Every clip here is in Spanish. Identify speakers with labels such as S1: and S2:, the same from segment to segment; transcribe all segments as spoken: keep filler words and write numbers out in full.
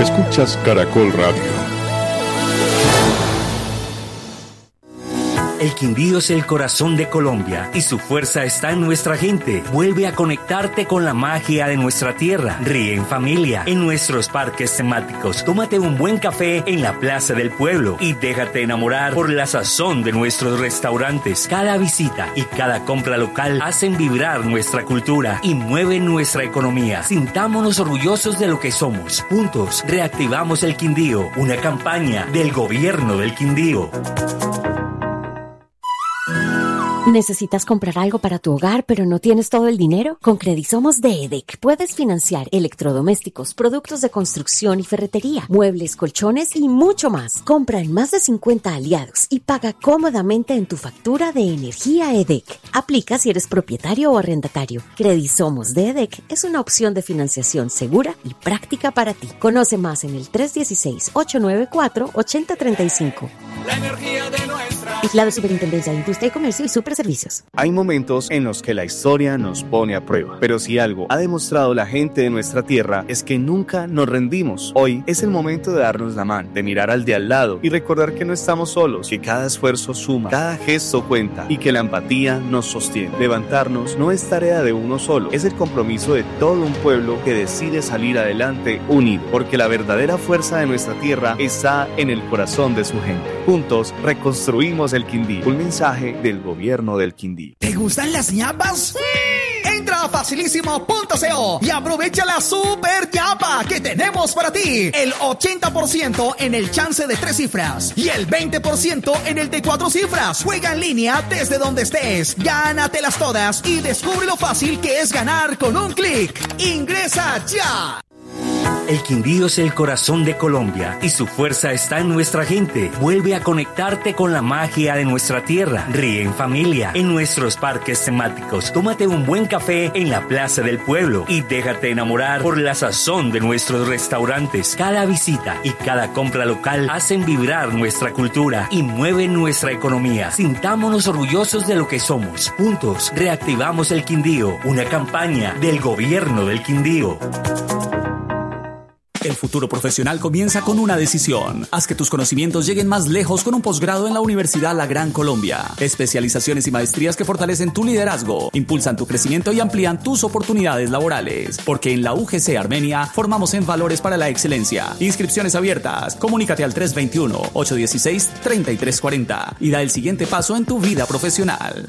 S1: Escuchas Caracol Radio.
S2: El Quindío es el corazón de Colombia y su fuerza está en nuestra gente. Vuelve a conectarte con la magia de nuestra tierra. Ríe en familia, en nuestros parques temáticos. Tómate un buen café en la Plaza del Pueblo y déjate enamorar por la sazón de nuestros restaurantes. Cada visita y cada compra local hacen vibrar nuestra cultura y mueven nuestra economía. Sintámonos orgullosos de lo que somos. Juntos reactivamos el Quindío, una campaña del Gobierno del Quindío.
S3: ¿Necesitas comprar algo para tu hogar, pero no tienes todo el dinero? Con Credisomos de EDEC puedes financiar electrodomésticos, productos de construcción y ferretería, muebles, colchones y mucho más. Compra en más de cincuenta aliados y paga cómodamente en tu factura de energía EDEC. Aplica si eres propietario o arrendatario. Credisomos de EDEC es una opción de financiación segura y práctica para ti. Conoce más en el tres uno seis, ocho nueve cuatro, ocho cero tres cinco.
S4: La energía de nuestra...
S3: Vigilado Superintendencia de Industria y Comercio y Superservicios.
S5: Hay momentos en los que la historia nos pone a prueba, pero si algo ha demostrado la gente de nuestra tierra es que nunca nos rendimos. Hoy es el momento de darnos la mano, de mirar al de al lado y recordar que no estamos solos, que cada esfuerzo suma, cada gesto cuenta y que la empatía nos sostiene. Levantarnos no es tarea de uno solo, es el compromiso de todo un pueblo que decide salir adelante unido, porque la verdadera fuerza de nuestra tierra está en el corazón de su gente. Juntos reconstruimos el Quindío. Un mensaje del Gobierno del Quindío.
S6: ¿Te gustan las ñapas? ¡Sí! Entra a facilísimo punto co y aprovecha la super ñapa que tenemos para ti. El ochenta por ciento en el chance de tres cifras y el veinte por ciento en el de cuatro cifras. Juega en línea desde donde estés. Gánatelas todas y descubre lo fácil que es ganar con un clic. ¡Ingresa ya!
S2: El Quindío es el corazón de Colombia y su fuerza está en nuestra gente. Vuelve a conectarte con la magia de nuestra tierra. Ríe en familia, en nuestros parques temáticos. Tómate un buen café en la Plaza del Pueblo y déjate enamorar por la sazón de nuestros restaurantes. Cada visita y cada compra local hacen vibrar nuestra cultura y mueven nuestra economía. Sintámonos orgullosos de lo que somos. Juntos reactivamos el Quindío, una campaña del Gobierno del Quindío.
S7: El futuro profesional comienza con una decisión. Haz que tus conocimientos lleguen más lejos con un posgrado en la Universidad La Gran Colombia. Especializaciones y maestrías que fortalecen tu liderazgo, impulsan tu crecimiento y amplían tus oportunidades laborales. Porque en la U G C Armenia formamos en valores para la excelencia. Inscripciones abiertas. Comunícate al tres dos uno, ocho uno seis, tres tres cuatro cero y da el siguiente paso en tu vida profesional.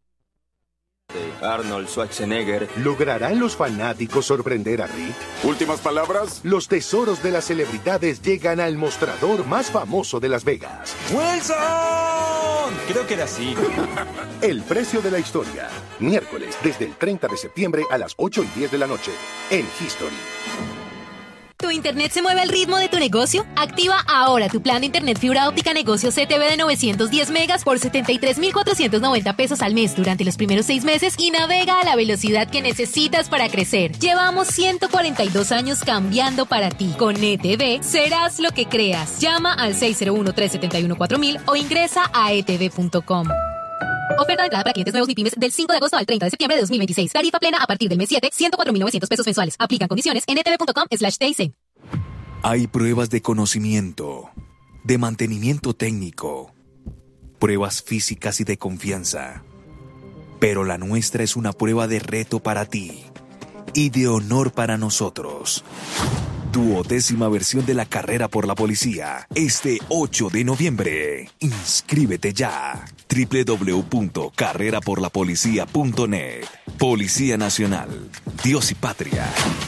S8: Arnold Schwarzenegger.
S9: ¿Lograrán los fanáticos sorprender a Rick?
S10: ¿Últimas palabras?
S9: Los tesoros de las celebridades llegan al mostrador más famoso de Las Vegas.
S8: ¡Wilson! Creo que era así.
S9: El precio de la historia. Miércoles, desde el treinta de septiembre a las ocho y diez de la noche. En History.
S11: ¿Tu internet se mueve al ritmo de tu negocio? Activa ahora tu plan de internet fibra óptica negocio C T V de novecientos diez megas por setenta y tres mil cuatrocientos noventa pesos al mes durante los primeros seis meses y navega a la velocidad que necesitas para crecer. Llevamos ciento cuarenta y dos años cambiando para ti. Con E T V serás lo que creas. Llama al seis cero uno, tres siete uno, cuatro mil o ingresa a e t v punto com. Oferta de entrada para clientes nuevos y pymes del cinco de agosto al treinta de septiembre de dos mil veintiséis. Tarifa plena a partir del mes siete, ciento cuatro mil novecientos pesos mensuales. Aplican condiciones en e t v punto com slash t i c.
S12: Hay pruebas de conocimiento, de mantenimiento técnico, pruebas físicas y de confianza. Pero la nuestra es una prueba de reto para ti y de honor para nosotros. Tu décima versión de la carrera por la policía, este ocho de noviembre. Inscríbete ya. doble u doble u doble u punto carrera por la policía punto net. Policía Nacional. Dios y Patria.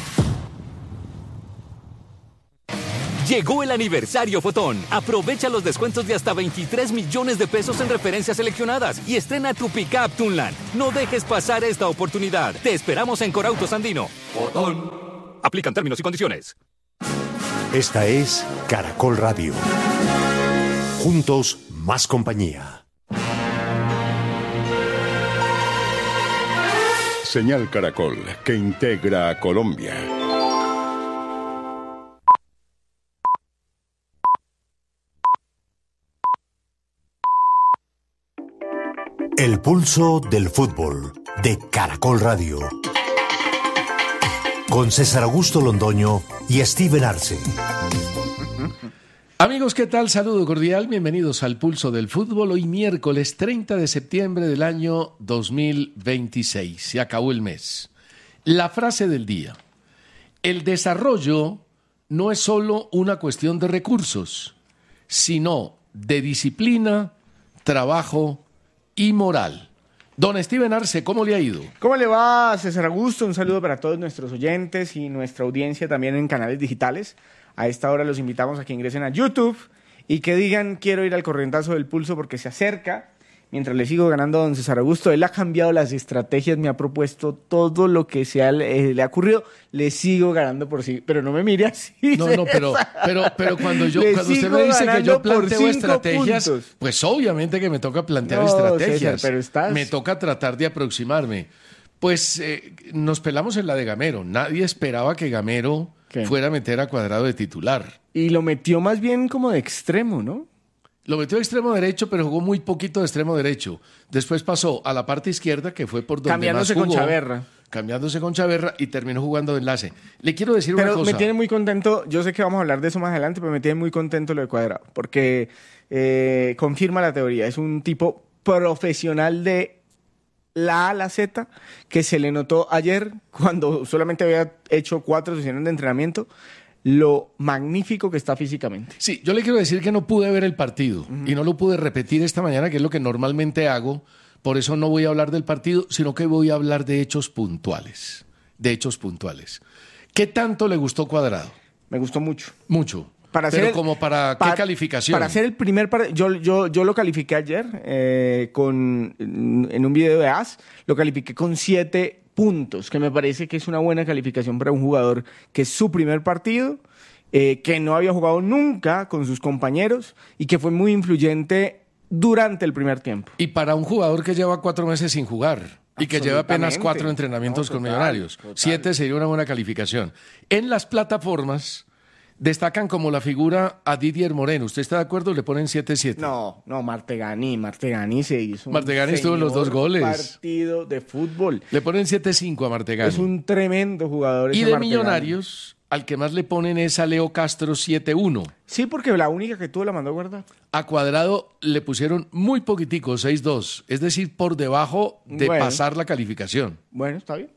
S13: Llegó el aniversario Fotón. Aprovecha los descuentos de hasta veintitrés millones de pesos en referencias seleccionadas y estrena tu pickup Tunland. No dejes pasar esta oportunidad. Te esperamos en Corautos Andino. Fotón. Aplican términos y condiciones.
S14: Esta es Caracol Radio. Juntos, más compañía.
S1: Señal Caracol, que integra a Colombia.
S14: El pulso del fútbol de Caracol Radio. con César Augusto Londoño y Steven Arce.
S10: Amigos, ¿qué tal? Saludo cordial, bienvenidos al Pulso del Fútbol. Hoy miércoles treinta de septiembre del año dos mil veintiséis. Se acabó el mes. La frase del día. El desarrollo no es solo una cuestión de recursos, sino de disciplina, trabajo y moral. Don Steven Arce, ¿cómo le ha ido?
S15: ¿Cómo le va, César Augusto? Un saludo para todos nuestros oyentes y nuestra audiencia también en canales digitales. A esta hora los invitamos a que ingresen a YouTube y que digan quiero ir al corrientazo del pulso porque se acerca. Mientras le sigo ganando a don César Augusto, él ha cambiado las estrategias, me ha propuesto todo lo que sea, eh, le ha ocurrido, le sigo ganando por sí, pero no me mire así.
S10: No, no, pero, pero, pero cuando yo, cuando usted me dice que yo planteo estrategias, puntos. Pues obviamente que me toca plantear no, estrategias, César, pero estás... me toca tratar de aproximarme. Pues eh, nos pelamos en la de Gamero, nadie esperaba que Gamero ¿Qué? fuera a meter a Cuadrado de titular.
S15: Y lo metió más bien como de extremo, ¿no?
S10: Lo metió de extremo derecho, pero jugó muy poquito de extremo derecho. Después pasó a la parte izquierda, que fue por donde
S15: cambiándose
S10: más jugó.
S15: con Chaverra.
S10: Cambiándose con Chaverra y terminó jugando de enlace. Le quiero decir
S15: pero
S10: una cosa.
S15: Me tiene muy contento, yo sé que vamos a hablar de eso más adelante, pero me tiene muy contento lo de Cuadrado, porque eh, confirma la teoría. Es un tipo profesional de la A a la Z, que se le notó ayer cuando solamente había hecho cuatro sesiones de entrenamiento, lo magnífico que está físicamente.
S10: Sí, yo le quiero decir que no pude ver el partido uh-huh. y no lo pude repetir esta mañana, que es lo que normalmente hago. Por eso no voy a hablar del partido, sino que voy a hablar de hechos puntuales. De hechos puntuales. ¿Qué tanto le gustó Cuadrado?
S15: Me gustó mucho.
S10: Mucho.
S15: Para
S10: Pero
S15: el,
S10: como para, para qué calificación.
S15: Para hacer el primer partido, yo, yo, yo lo califiqué ayer eh, con, en un video de A S, lo califiqué con siete puntos, que me parece que es una buena calificación para un jugador que es su primer partido, eh, que no había jugado nunca con sus compañeros y que fue muy influyente durante el primer tiempo.
S10: Y para un jugador que lleva cuatro meses sin jugar y que lleva apenas cuatro entrenamientos no, total, con Millonarios, total. Siete sería una buena calificación. En las plataformas destacan como la figura a Didier Moreno. ¿Usted está de acuerdo? ¿Le ponen siete siete?
S15: No, no, Martegani. Martegani se hizo un
S10: Martegani estuvo en los dos goles.
S15: Partido de fútbol.
S10: Le ponen siete cinco a Martegani.
S15: Es un tremendo jugador.
S10: Y
S15: ese
S10: de
S15: Martegani.
S10: Millonarios, al que más le ponen es a Leo Castro siete uno.
S15: Sí, porque la única que tuvo la mandó a guardar.
S10: A Cuadrado le pusieron muy poquitico, seis dos. Es decir, por debajo de bueno, pasar la calificación.
S15: Bueno, está bien.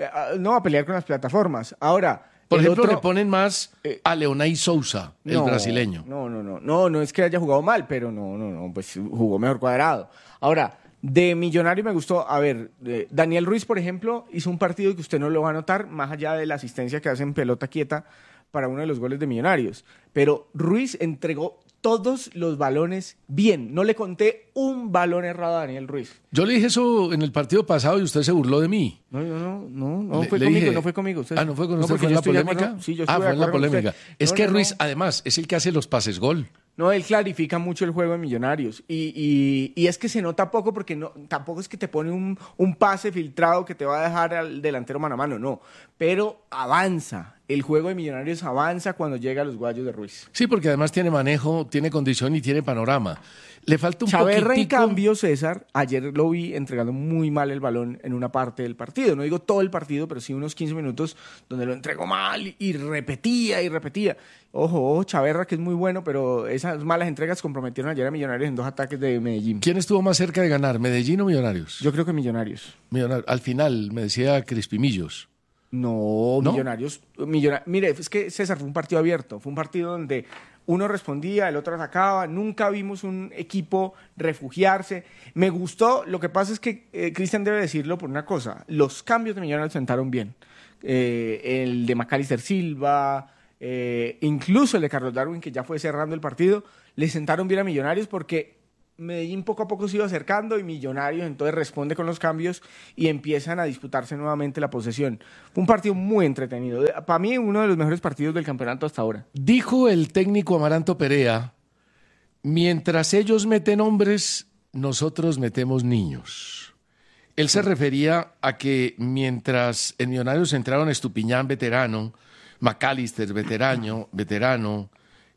S15: No va a pelear con las plataformas. Ahora...
S10: Por
S15: el
S10: ejemplo,
S15: otro,
S10: le ponen más a Leonay Sousa, el
S15: no,
S10: brasileño.
S15: No, no, no, no, no es que haya jugado mal, pero no, no, no, pues jugó mejor Cuadrado. Ahora, de Millonario me gustó, a ver, eh, Daniel Ruiz, por ejemplo, hizo un partido que usted no lo va a notar, más allá de la asistencia que hace en pelota quieta para uno de los goles de Millonarios. Pero Ruiz entregó todos los balones bien. No le conté un balón errado a Daniel Ruiz.
S10: Yo le dije eso en el partido pasado y usted se burló de mí.
S15: No, no, no, no, no fue conmigo, dije, no fue conmigo. Usted,
S10: ah, ¿no fue con usted?
S15: No,
S10: ¿Fue en la polémica?
S15: Sí, yo
S10: ah, fue en la polémica. Es
S15: no,
S10: que
S15: no,
S10: Ruiz,
S15: no.
S10: además, es el que hace los pases gol.
S15: No, él clarifica mucho el juego de Millonarios. Y, y, y es que se nota poco porque no, tampoco es que te pone un, un pase filtrado que te va a dejar al delantero mano a mano, no. Pero avanza. El juego de Millonarios avanza cuando llega a los guayos de Ruiz.
S10: Sí, porque además tiene manejo, tiene condición y tiene panorama. Le falta un
S15: Chaverra,
S10: poquitico...
S15: en cambio, César, ayer lo vi entregando muy mal el balón en una parte del partido. No digo todo el partido, pero sí unos quince minutos donde lo entregó mal y repetía y repetía. Ojo, ojo, Chaverra, que es muy bueno, pero esas malas entregas comprometieron ayer a Millonarios en dos ataques de Medellín.
S10: ¿Quién estuvo más cerca de ganar, Medellín o Millonarios?
S15: Yo creo que Millonarios.
S10: Millonarios. Al final, me decía Crispimillos.
S15: No,
S10: ¿No?
S15: Millonarios, Millonarios. Mire, es que César fue un partido abierto, fue un partido donde uno respondía, el otro atacaba, nunca vimos un equipo refugiarse. Me gustó, lo que pasa es que eh, Cristian debe decirlo por una cosa, los cambios de Millonarios sentaron bien. Eh, el de Macalister Silva, eh, incluso el de Carlos Darwin, que ya fue cerrando el partido, le sentaron bien a Millonarios porque Medellín poco a poco se iba acercando y Millonarios entonces responde con los cambios y empiezan a disputarse nuevamente la posesión. Fue un partido muy entretenido. Para mí, uno de los mejores partidos del campeonato hasta ahora.
S10: Dijo el técnico Amaranto Perea, mientras ellos meten hombres, nosotros metemos niños. Él se refería a que mientras en Millonarios entraron Estupiñán, veterano, Macalister, veterano, veterano,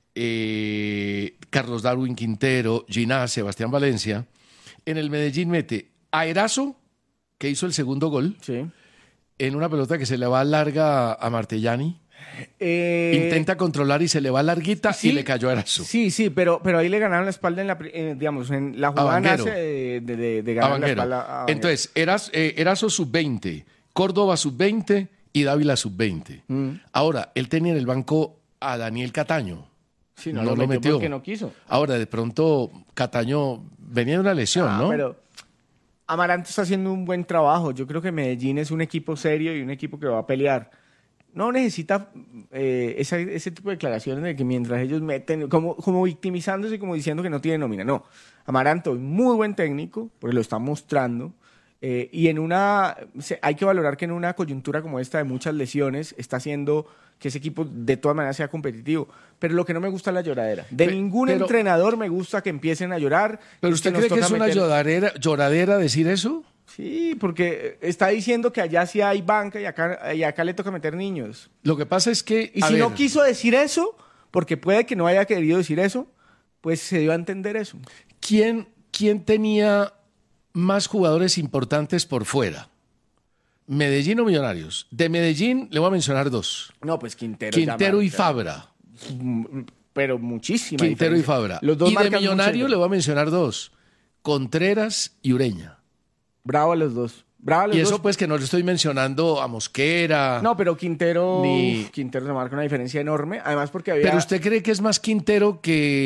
S10: Eh, Carlos Darwin Quintero, Ginás, Sebastián Valencia. En el Medellín mete a Erazo, que hizo el segundo gol,
S15: sí.
S10: en una pelota que se le va larga a Martellani?
S15: Eh,
S10: Intenta controlar y se le va larguita
S15: sí,
S10: y le cayó a Eraso.
S15: Sí, sí, pero, pero ahí le ganaron la espalda en la, eh, digamos, en la jugada nace de, de, de, de ganar la espalda a Vanguero.
S10: Entonces, Eras, eh, Eraso sub veinte, Córdoba sub veinte y Dávila sub veinte. Mm. Ahora, él tenía en el banco a Daniel Cataño.
S15: Sí, no, no lo, lo metió porque no quiso.
S10: Ahora, de pronto, Cataño venía de una lesión, ah, ¿no?
S15: Pero Amaranto está haciendo un buen trabajo. Yo creo que Medellín es un equipo serio y un equipo que va a pelear. No necesita eh, esa, ese tipo de declaraciones de que mientras ellos meten, como, como victimizándose, como diciendo que no tiene nómina. No, Amaranto es muy buen técnico, porque lo está mostrando. Eh, y en una, hay que valorar que en una coyuntura como esta de muchas lesiones, está haciendo que ese equipo de todas maneras sea competitivo. Pero lo que no me gusta es la lloradera. De pero, ningún pero, entrenador me gusta que empiecen a llorar.
S10: ¿Pero usted cree que es una meter... lloradera, lloradera decir eso?
S15: Sí, porque está diciendo que allá sí hay banca y acá, y acá le toca meter niños.
S10: Lo que pasa es que...
S15: Y si ver. no quiso decir eso, porque puede que no haya querido decir eso, pues se dio a entender eso.
S10: ¿Quién, quién tenía más jugadores importantes por fuera? ¿Medellín o Millonarios? De Medellín le voy a mencionar dos.
S15: No, pues Quintero.
S10: Quintero y Fabra.
S15: Pero muchísima
S10: Quintero
S15: diferencia.
S10: y Fabra.
S15: Los dos
S10: y de Millonarios le voy a mencionar dos. Contreras y Ureña.
S15: Bravo a los dos. Bravo a los
S10: y eso
S15: dos.
S10: Pues que no le estoy mencionando a Mosquera.
S15: No, pero Quintero, ni... Quintero se marca una diferencia enorme. Además porque había...
S10: ¿Pero usted cree que es más Quintero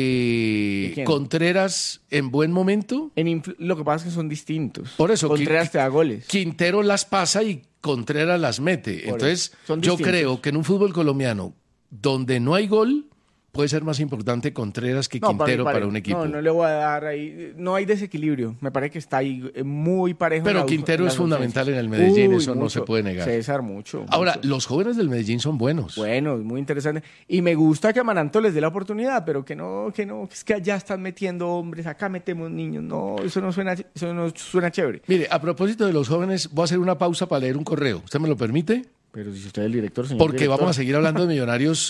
S10: que Contreras en buen momento?
S15: En influ... Lo que pasa es que son distintos.
S10: Por eso.
S15: Contreras
S10: Qu-
S15: te da goles.
S10: Quintero las pasa y Contreras las mete. Por Entonces yo creo que en un fútbol colombiano donde no hay gol, puede ser más importante Contreras que no, Quintero para, para un equipo.
S15: No, no le voy a dar ahí. No hay desequilibrio. Me parece que está ahí muy parejo.
S10: Pero
S15: la,
S10: Quintero
S15: la
S10: es fundamental en el Medellín, Uy, eso mucho. no se puede negar.
S15: César, mucho.
S10: Ahora,
S15: mucho.
S10: los jóvenes del Medellín son buenos.
S15: Buenos, muy interesantes. Y me gusta que Amaranto les dé la oportunidad, pero que no, que no, que es que allá están metiendo hombres, acá metemos niños. No, eso no suena, eso no suena chévere.
S10: Mire, a propósito de los jóvenes, voy a hacer una pausa para leer un correo. ¿Usted me lo permite?
S15: Pero si usted es el director, señor
S10: Porque
S15: director.
S10: vamos a seguir hablando de Millonarios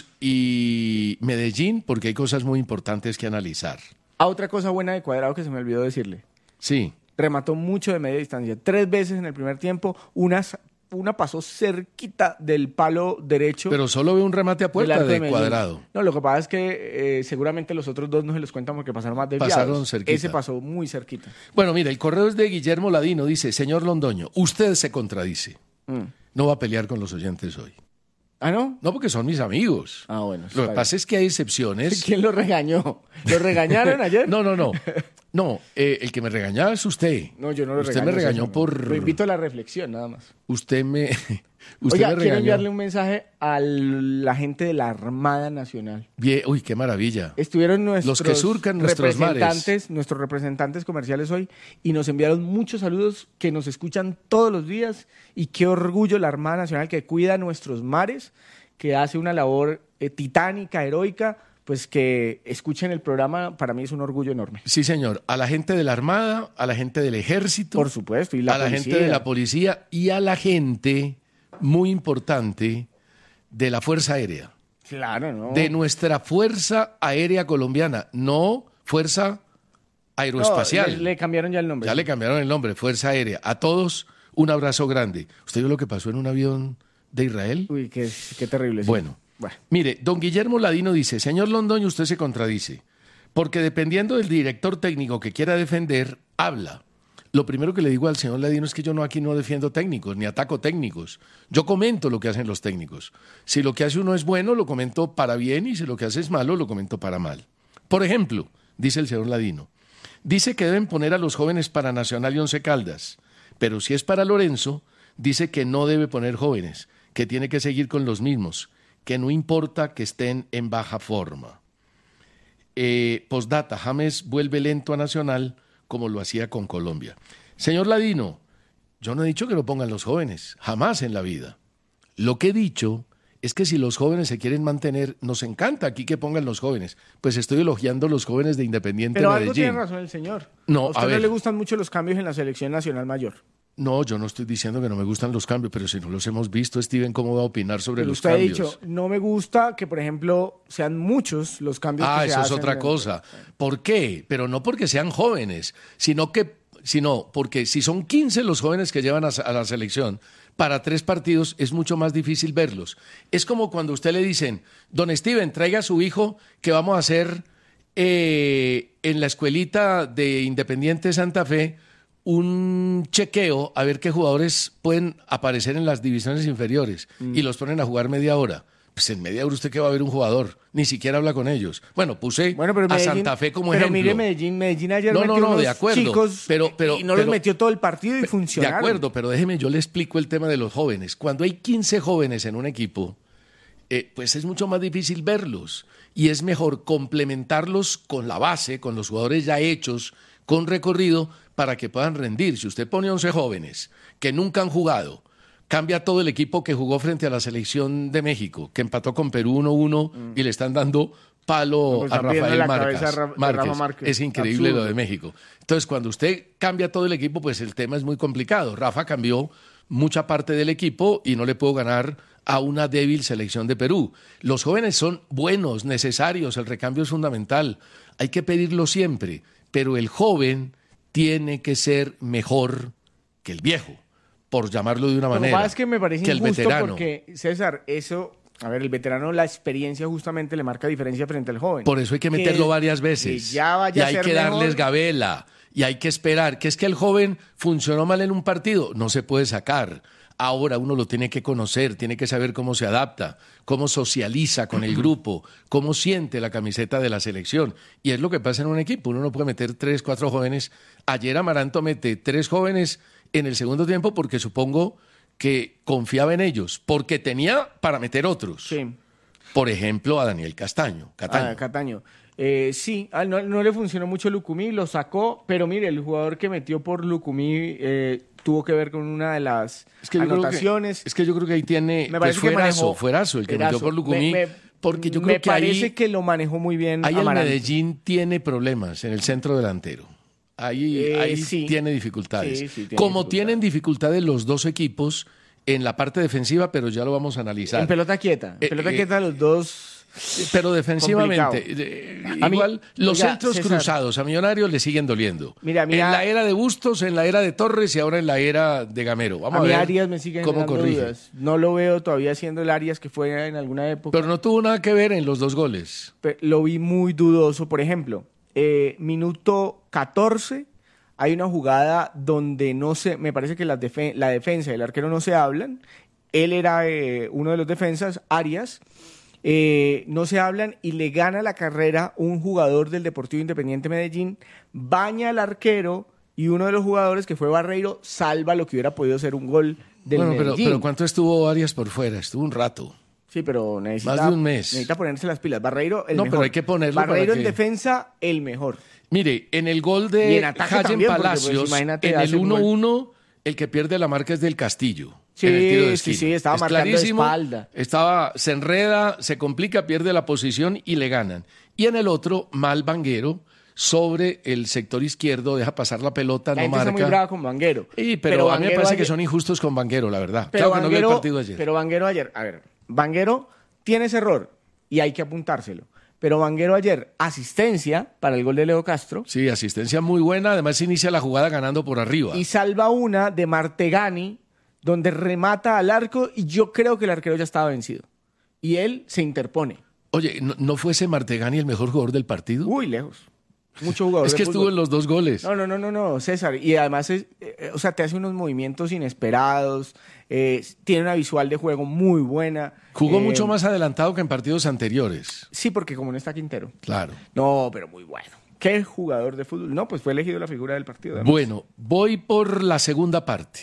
S10: y Medellín, porque hay cosas muy importantes que analizar.
S15: Ah, otra cosa buena de Cuadrado que se me olvidó decirle.
S10: Sí.
S15: Remató mucho de media distancia. Tres veces en el primer tiempo, una, una pasó cerquita del palo derecho.
S10: Pero solo ve un remate a puerta de, de Cuadrado.
S15: No, lo que pasa es que eh, seguramente los otros dos no se los cuentan porque pasaron más desviados.
S10: Pasaron cerquita.
S15: Ese pasó muy cerquita.
S10: Bueno, mira, el correo es de Guillermo Ladino. Dice, señor Londoño, usted se contradice. Mm. No va a pelear con los oyentes hoy.
S15: ¿Ah, no?
S10: No, porque son mis amigos.
S15: Ah, bueno.
S10: Lo que pasa es que hay excepciones.
S15: ¿Quién lo regañó? ¿Lo regañaron ayer?
S10: No, no, no. No, eh, el que me regañaba es usted.
S15: No, yo no lo
S10: usted
S15: regaño.
S10: Usted me regañó
S15: eso,
S10: por...
S15: Lo invito a la reflexión, nada más.
S10: Usted me... Usted
S15: Oiga,
S10: me
S15: quiero
S10: regañó.
S15: enviarle un mensaje a la gente de la Armada Nacional.
S10: Bien, uy, qué maravilla.
S15: Estuvieron nuestros
S10: Los que surcan nuestros
S15: representantes,
S10: mares.
S15: nuestros representantes comerciales hoy y nos enviaron muchos saludos que nos escuchan todos los días y qué orgullo la Armada Nacional que cuida nuestros mares, que hace una labor eh, titánica, heroica, pues que escuchen el programa, para mí es un orgullo enorme.
S10: Sí, señor. A la gente de la Armada, a la gente del Ejército.
S15: Por supuesto. Y la
S10: a
S15: policía.
S10: la gente de la policía y a la gente, muy importante, de la Fuerza Aérea.
S15: Claro, ¿no?
S10: De nuestra Fuerza Aérea Colombiana, no Fuerza Aeroespacial.
S15: No, le, le cambiaron ya el nombre.
S10: Ya
S15: sí.
S10: le cambiaron el nombre, Fuerza Aérea. A todos, un abrazo grande. ¿Usted vio lo que pasó en un avión de Israel?
S15: Uy, qué, qué terrible. Sí.
S10: Bueno. Bueno. Mire, don Guillermo Ladino dice, señor Londoño, usted se contradice, porque dependiendo del director técnico que quiera defender, habla. Lo primero que le digo al señor Ladino es que yo no aquí no defiendo técnicos, ni ataco técnicos. Yo comento lo que hacen los técnicos. Si lo que hace uno es bueno, lo comento para bien, y si lo que hace es malo, lo comento para mal. Por ejemplo, dice el señor Ladino, dice que deben poner a los jóvenes para Nacional y Once Caldas, pero si es para Lorenzo, dice que no debe poner jóvenes, que tiene que seguir con los mismos, que no importa que estén en baja forma. Eh, postdata, James vuelve lento a Nacional como lo hacía con Colombia. Señor Ladino, yo no he dicho que lo pongan los jóvenes, jamás en la vida. Lo que he dicho es que si los jóvenes se quieren mantener, nos encanta aquí que pongan los jóvenes. Pues estoy elogiando a los jóvenes de Independiente
S15: Pero
S10: Medellín.
S15: algo tiene razón el señor.
S10: No,
S15: a usted
S10: a
S15: no
S10: ver.
S15: le gustan mucho los cambios en la selección nacional mayor.
S10: No, yo no estoy diciendo que no me gustan los cambios, pero si no los hemos visto, Steven, ¿cómo va a opinar sobre
S15: Pero
S10: los
S15: usted
S10: cambios?
S15: ha dicho, no me gusta que, por ejemplo, sean muchos los cambios
S10: Ah,
S15: que se
S10: eso
S15: hacen.
S10: es otra cosa. ¿Por qué? Pero no porque sean jóvenes, sino que sino porque si son quince los jóvenes que llevan a, a la selección, para tres partidos es mucho más difícil verlos. Es como cuando a usted le dicen, don Steven, traiga a su hijo que vamos a hacer eh, en la escuelita de Independiente Santa Fe un chequeo a ver qué jugadores pueden aparecer en las divisiones inferiores mm. y los ponen a jugar media hora. Pues en media hora usted que va a ver un jugador, ni siquiera habla con ellos. Bueno, puse bueno, pero Medellín, a Santa Fe como
S15: pero
S10: ejemplo.
S15: Pero mire Medellín, Medellín ayer
S10: no,
S15: metió
S10: no, no,
S15: unos
S10: de acuerdo,
S15: chicos
S10: pero, pero,
S15: y no
S10: pero,
S15: los metió todo el partido y
S10: de
S15: funcionaron.
S10: De acuerdo, pero déjeme, yo le explico el tema de los jóvenes. Cuando hay quince jóvenes en un equipo, eh, pues es mucho más difícil verlos y es mejor complementarlos con la base, con los jugadores ya hechos, con recorrido, para que puedan rendir. Si usted pone once jóvenes que nunca han jugado, cambia todo el equipo que jugó frente a la selección de México, que empató con Perú uno uno mm. y le están dando palo no, pues a Rafael Márquez. Ra Márquez. Márquez. Es increíble Absurdo. Lo de México. Entonces, cuando usted cambia todo el equipo, pues el tema es muy complicado. Rafa cambió mucha parte del equipo y no le puedo ganar a una débil selección de Perú. Los jóvenes son buenos, necesarios, el recambio es fundamental. Hay que pedirlo siempre, pero el joven tiene que ser mejor que el viejo, por llamarlo de una manera.
S15: Lo que pasa es que me parece
S10: que el
S15: injusto
S10: veterano.
S15: Porque, César, eso, a ver, el veterano, la experiencia justamente le marca diferencia frente al joven.
S10: Por eso hay que meterlo que, varias veces.
S15: Que ya vaya
S10: y hay
S15: a ser
S10: que
S15: mejor.
S10: darles gabela, y hay que esperar. Que es que el joven funcionó mal en un partido, no se puede sacar. Ahora uno lo tiene que conocer, tiene que saber cómo se adapta, cómo socializa con el grupo, cómo siente la camiseta de la selección. Y es lo que pasa en un equipo. Uno no puede meter tres, cuatro jóvenes. Ayer Amaranto mete tres jóvenes en el segundo tiempo porque supongo que confiaba en ellos, porque tenía para meter otros.
S15: Sí.
S10: Por ejemplo, a Daniel Castaño. Cataño.
S15: Ah, Cataño. Eh, sí, ah, no, no le funcionó mucho Lucumí, lo sacó, pero mire, el jugador que metió por Lucumí eh, tuvo que ver con una de las
S10: es que
S15: anotaciones.
S10: Que, es que yo creo que ahí tiene,
S15: me
S10: pues
S15: fuerazo,
S10: manejó, fuerazo el que
S15: fuerazo.
S10: metió por Lucumí,
S15: me, me,
S10: porque yo creo
S15: me
S10: que
S15: parece
S10: ahí,
S15: que lo manejó muy bien
S10: ahí
S15: Amaranto.
S10: el Medellín tiene problemas en el centro delantero. Ahí,
S15: eh,
S10: ahí
S15: sí.
S10: tiene dificultades.
S15: Sí, sí, tiene
S10: Como
S15: dificultades.
S10: tienen dificultades los dos equipos en la parte defensiva, pero ya lo vamos a analizar.
S15: En pelota quieta, en pelota
S10: eh,
S15: quieta los dos.
S10: Pero defensivamente, eh, igual mí, los oiga, centros César, cruzados a Millonarios le siguen doliendo.
S15: Mira, mira,
S10: en la era de Bustos, en la era de Torres y ahora en la era de Gamero. Vamos a, a ver
S15: Arias me sigue
S10: cómo corrige.
S15: Dudas. No lo veo todavía siendo el Arias que fue en alguna época.
S10: Pero no tuvo nada que ver en los dos goles.
S15: Pero lo vi muy dudoso. Por ejemplo, eh, minuto catorce, hay una jugada donde no se, me parece que la, defen la defensa y el arquero no se hablan. Él era eh, uno de los defensas, Arias. Eh, no se hablan y le gana la carrera un jugador del Deportivo Independiente Medellín, baña al arquero y uno de los jugadores que fue Barreiro salva lo que hubiera podido ser un gol del
S10: bueno,
S15: Medellín.
S10: Pero, pero ¿cuánto estuvo Arias por fuera? Estuvo un rato.
S15: Sí, pero necesita,
S10: más de un mes.
S15: necesita ponerse las pilas. Barreiro, el
S10: no,
S15: mejor.
S10: Pero hay que ponerlo
S15: Barreiro
S10: para
S15: en
S10: que...
S15: defensa, el mejor.
S10: Mire, en el gol de Hayen Palacios, pues, en el uno uno, el que pierde la marca es del Castillo.
S15: Sí,
S10: en el tiro de
S15: sí, sí, estaba
S10: es
S15: marcando
S10: clarísimo,
S15: de espalda.
S10: Estaba, se enreda, se complica, pierde la posición y le ganan. Y en el otro, mal Vanguero, sobre el sector izquierdo, deja pasar la pelota,
S15: la
S10: no
S15: gente
S10: marca.
S15: Está muy brava con Vanguero.
S10: Sí, pero, pero a mí me parece ayer... que son injustos con Vanguero, la verdad.
S15: Pero
S10: claro
S15: Vanguero,
S10: que no vi el partido ayer.
S15: Pero Vanguero ayer, a ver, Vanguero tiene ese error y hay que apuntárselo. Pero Vanguero ayer, asistencia para el gol de Leo Castro.
S10: Sí, asistencia muy buena, además inicia la jugada ganando por arriba.
S15: Y salva una de Martegani, donde remata al arco y yo creo que el arquero ya estaba vencido. Y él se interpone.
S10: Oye, ¿no, no fue ese Martegani el mejor jugador del partido?
S15: Uy, lejos. Mucho jugador.
S10: Es que estuvo en los dos goles.
S15: No, no, no, no, no, César. Y además, es, eh, o sea, te hace unos movimientos inesperados, eh, tiene una visual de juego muy buena.
S10: Jugó
S15: eh,
S10: mucho más adelantado que en partidos anteriores.
S15: Sí, porque como no está Quintero.
S10: Claro.
S15: No, pero muy bueno. ¿Qué jugador de fútbol? No, pues fue elegido la figura del partido. Además.
S10: Bueno, voy por la segunda parte.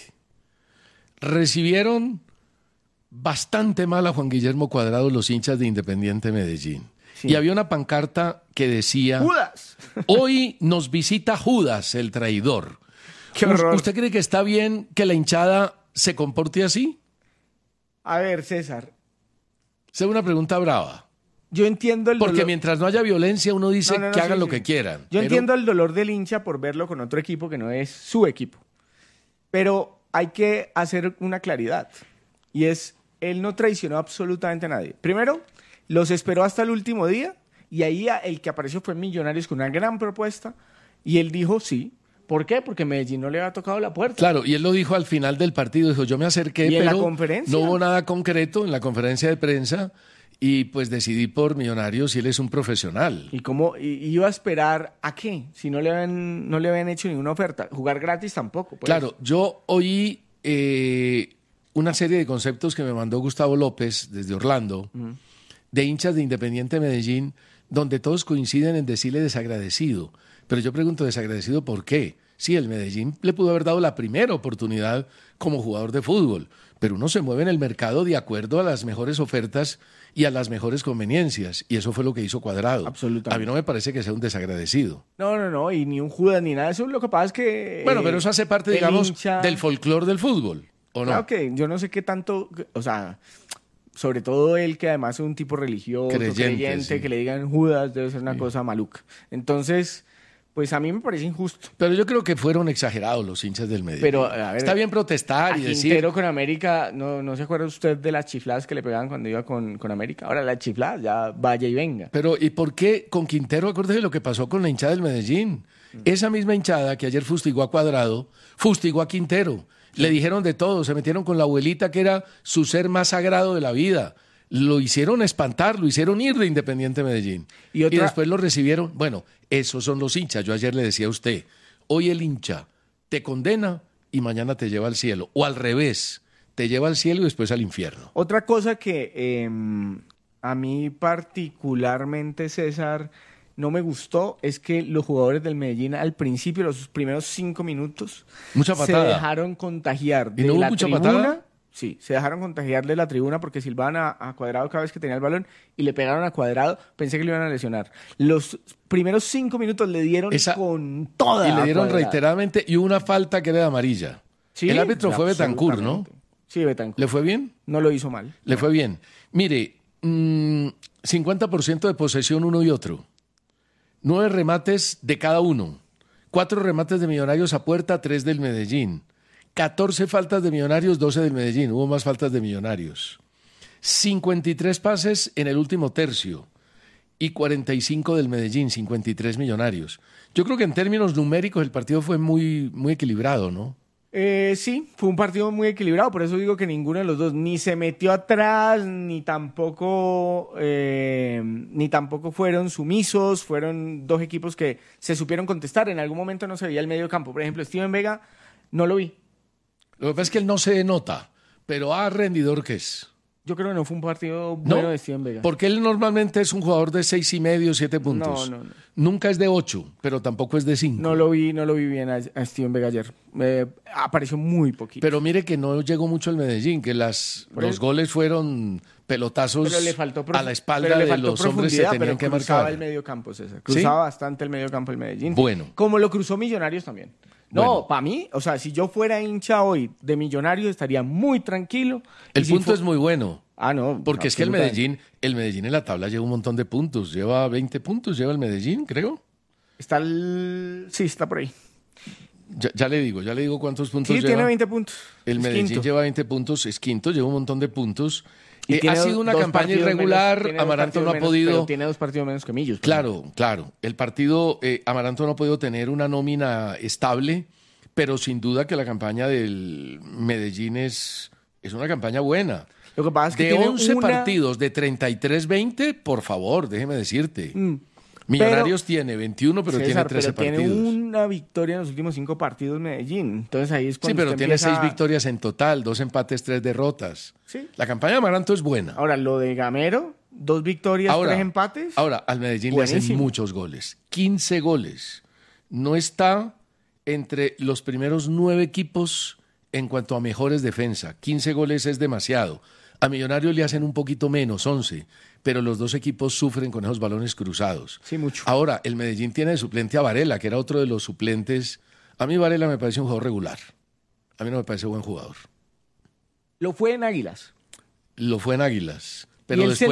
S10: Recibieron bastante mal a Juan Guillermo Cuadrado los hinchas de Independiente Medellín. Sí. Y había una pancarta que decía...
S15: ¡Judas!
S10: Hoy nos visita Judas, el traidor.
S15: ¡Qué horror!
S10: ¿Usted cree que está bien que la hinchada se comporte así?
S15: A ver, César.
S10: Es una pregunta brava.
S15: Yo entiendo el
S10: Porque
S15: dolor...
S10: mientras no haya violencia, uno dice no, no, no, que hagan sí, lo sí. que quieran.
S15: Yo
S10: pero...
S15: entiendo el dolor del hincha por verlo con otro equipo que no es su equipo. Pero hay que hacer una claridad. Y es, él no traicionó absolutamente a nadie. Primero, los esperó hasta el último día y ahí el que apareció fue Millonarios con una gran propuesta y él dijo sí, ¿Por qué? Porque Medellín no le había tocado la puerta.
S10: Claro, y él lo dijo al final del partido, dijo, yo me acerqué,
S15: ¿Y en
S10: pero
S15: la conferencia?
S10: no hubo nada concreto en la conferencia de prensa y pues decidí por Millonarios y él es un profesional.
S15: ¿Y cómo y, iba a esperar a qué? Si no le habían, no le habían hecho ninguna oferta. Jugar gratis tampoco. Pues.
S10: Claro, yo oí eh, una serie de conceptos que me mandó Gustavo López desde Orlando, uh-huh. de hinchas de Independiente Medellín, donde todos coinciden en decirle desagradecido. Pero yo pregunto, ¿desagradecido por qué? Sí, el Medellín le pudo haber dado la primera oportunidad como jugador de fútbol, pero uno se mueve en el mercado de acuerdo a las mejores ofertas y a las mejores conveniencias, y eso fue lo que hizo Cuadrado.
S15: Absolutamente.
S10: A mí no me parece que sea un desagradecido.
S15: No, no, no, y ni un Judas ni nada de eso. Lo que pasa es que...
S10: Bueno, pero eso hace parte, digamos,
S15: hincha...
S10: del folclore del fútbol, ¿o no?
S15: Claro que yo no sé qué tanto... O sea... Sobre todo él, que además es un tipo religioso,
S10: creyente,
S15: creyente
S10: sí.
S15: que le digan Judas, debe ser una
S10: sí.
S15: cosa maluca. Entonces, pues a mí me parece injusto.
S10: Pero yo creo que fueron exagerados los hinchas del Medellín.
S15: Pero, a ver,
S10: está bien protestar
S15: a
S10: y decir...
S15: Quintero con América, ¿no, ¿no se acuerda usted de las chifladas que le pegaban cuando iba con, con América? Ahora las chifladas, ya vaya y venga.
S10: Pero, ¿y por qué con Quintero? Acuérdese de lo que pasó con la hinchada del Medellín. Mm. Esa misma hinchada que ayer fustigó a Cuadrado, fustigó a Quintero. Sí. Le dijeron de todo, se metieron con la abuelita que era su ser más sagrado de la vida. Lo hicieron espantar, lo hicieron ir de Independiente Medellín. Y, otra... y después lo recibieron. Bueno, esos son los hinchas. Yo ayer le decía a usted, hoy el hincha te condena y mañana te lleva al cielo. O al revés, te lleva al cielo y después al infierno.
S15: Otra cosa que eh, a mí particularmente, César, no me gustó es que los jugadores del Medellín al principio, los primeros cinco minutos,
S10: mucha patada.
S15: Se dejaron contagiar de
S10: ¿Y no hubo
S15: la
S10: mucha
S15: tribuna.
S10: Patada?
S15: Sí, se dejaron contagiar de la tribuna porque silbaban a, a Cuadrado cada vez que tenía el balón y le pegaron a Cuadrado. Pensé que le iban a lesionar. Los primeros cinco minutos le dieron Esa, con toda.
S10: Y le dieron reiteradamente y una falta que era de amarilla.
S15: ¿Sí?
S10: El árbitro fue Betancur, ¿no?
S15: Sí, Betancur.
S10: ¿Le fue bien?
S15: No lo hizo mal.
S10: Le
S15: no.
S10: fue bien. Mire, mmm, cincuenta por ciento de posesión uno y otro. Nueve remates de cada uno. Cuatro remates de Millonarios a puerta, tres del Medellín. catorce faltas de Millonarios, doce del Medellín. Hubo más faltas de Millonarios. cincuenta y tres pases en el último tercio y cuarenta y cinco del Medellín, cincuenta y tres Millonarios. Yo creo que en términos numéricos el partido fue muy, muy equilibrado, ¿no?
S15: Eh, sí, fue un partido muy equilibrado, por eso digo que ninguno de los dos ni se metió atrás, ni tampoco, eh, ni tampoco fueron sumisos. Fueron dos equipos que se supieron contestar. En algún momento no se veía el medio campo. Por ejemplo, Steven Vega no lo vi.
S10: Lo que pasa es que él no se nota, pero a rendidor que es.
S15: Yo creo que no fue un partido bueno no, de Steven Vega.
S10: Porque él normalmente es un jugador de seis y medio, siete puntos. No, no, no. Nunca es de ocho, pero tampoco es de cinco.
S15: No lo vi, no lo vi bien a, a Steven Vega ayer. Eh, apareció muy poquito.
S10: Pero mire que no llegó mucho el Medellín, que las, los goles fueron pelotazos
S15: pero le faltó prof...
S10: a la espalda de los hombres que tenían que marcar.
S15: Cruzaba el medio campo, César. Cruzaba ¿Sí? bastante el medio campo el Medellín.
S10: Bueno.
S15: Como lo cruzó Millonarios también. No, bueno. Para mí, o sea, si yo fuera hincha hoy de Millonarios estaría muy tranquilo.
S10: El
S15: si
S10: punto
S15: fu...
S10: es muy bueno.
S15: Ah, no.
S10: Porque es que el Medellín, el Medellín en la tabla lleva un montón de puntos. Lleva veinte puntos, lleva el Medellín, creo.
S15: Está el... Sí, está por ahí.
S10: Ya, ya le digo, ya le digo cuántos puntos
S15: sí,
S10: lleva.
S15: Sí, tiene veinte puntos.
S10: El
S15: es
S10: Medellín
S15: quinto.
S10: lleva veinte puntos, es quinto, lleva un montón de puntos.
S15: Y
S10: Eh, ha sido una campaña irregular,
S15: menos,
S10: Amaranto no ha
S15: menos,
S10: podido...
S15: Pero tiene dos partidos menos que Millos.
S10: Claro, claro. El partido, eh, Amaranto no ha podido tener una nómina estable, pero sin duda que la campaña del Medellín es, es una campaña buena.
S15: Lo que pasa es que
S10: de
S15: tiene
S10: once
S15: una...
S10: partidos de treinta y tres veinte, por favor, déjeme decirte.
S15: Mm.
S10: Millonarios
S15: pero,
S10: tiene veintiuno, pero
S15: César,
S10: tiene trece
S15: pero
S10: partidos.
S15: Tiene una victoria en los últimos cinco partidos Medellín. Entonces ahí es cuando
S10: Sí, pero
S15: usted
S10: tiene
S15: empieza...
S10: seis victorias en total, dos empates, tres derrotas.
S15: Sí.
S10: La campaña de Amaranto es buena.
S15: Ahora, lo de Gamero, dos victorias,
S10: ahora,
S15: tres empates.
S10: Ahora, al Medellín buenísimo. Le hacen muchos goles. quince goles. No está entre los primeros nueve equipos en cuanto a mejores defensa. quince goles es demasiado. A Millonarios le hacen un poquito menos, once, pero los dos equipos sufren con esos balones cruzados.
S15: Sí, mucho.
S10: Ahora, el Medellín tiene de suplente a Varela, que era otro de los suplentes. A mí Varela me parece un jugador regular. A mí no me parece buen jugador.
S15: Lo fue en Águilas.
S10: Lo fue en Águilas. Pero
S15: y él
S10: después